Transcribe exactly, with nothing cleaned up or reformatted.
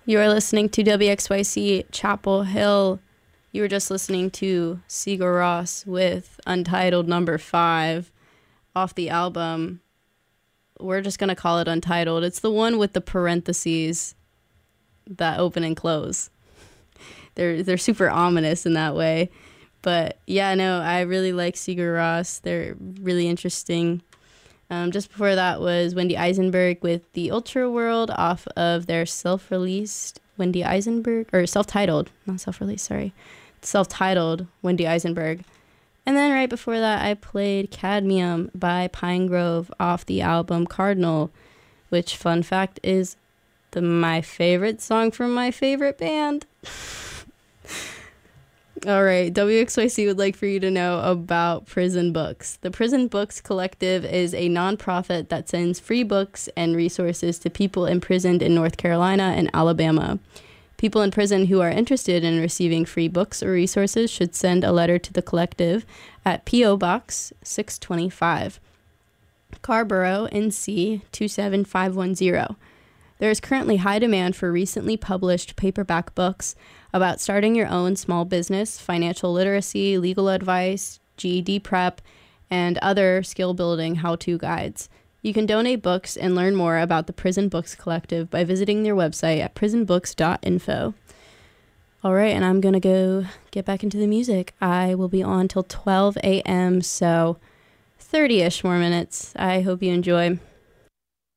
You are listening to W X Y C Chapel Hill. You were just listening to Sigur Rós with Untitled number five off the album. We're just going to call it Untitled. It's the one with the parentheses that open and close. They're they're super ominous in that way. But yeah, no, I really like Sigur Rós. They're really interesting. Um, just before that was Wendy Eisenberg with The Ultra World off of their self-released Wendy Eisenberg, or self-titled, not self-released, sorry. Self-titled Wendy Eisenberg. And then right before that, I played Cadmium by Pinegrove off the album Cardinal, which, fun fact, is the my favorite song from my favorite band. All right, W X Y C would like for you to know about Prison Books. The Prison Books Collective is a nonprofit that sends free books and resources to people imprisoned in North Carolina and Alabama. People in prison who are interested in receiving free books or resources should send a letter to the collective at P O Box six twenty-five, Carborough, N C two seven five one zero. There is currently high demand for recently published paperback books about starting your own small business, financial literacy, legal advice, G E D prep, and other skill-building how-to guides. You can donate books and learn more about the Prison Books Collective by visiting their website at prison books dot info. All right, and I'm going to go get back into the music. I will be on till twelve a.m., so thirty-ish more minutes. I hope you enjoy.